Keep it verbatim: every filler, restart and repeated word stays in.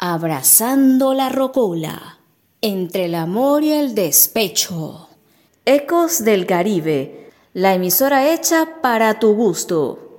Abrazando la rocola, entre el amor y el despecho. Ecos del Caribe, la emisora hecha para tu gusto.